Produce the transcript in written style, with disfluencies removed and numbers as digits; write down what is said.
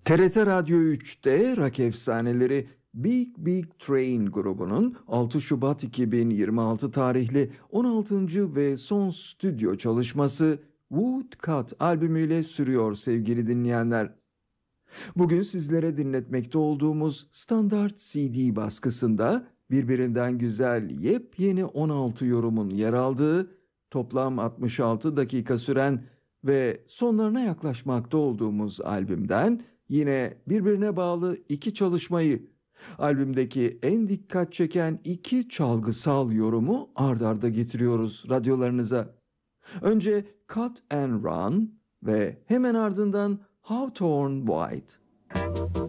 TRT Radyo 3'te rock efsaneleri Big Big Train grubunun 6 Şubat 2026 tarihli 16. ve son stüdyo çalışması Woodcut albümüyle sürüyor sevgili dinleyenler. Bugün sizlere dinletmekte olduğumuz standart CD baskısında birbirinden güzel yepyeni 16 yorumun yer aldığı, toplam 66 dakika süren ve sonlarına yaklaşmakta olduğumuz albümden yine birbirine bağlı iki çalışmayı, albümdeki en dikkat çeken iki çalgısal yorumu ard arda getiriyoruz radyolarınıza. Önce Cut and Run ve hemen ardından Hawthorne White.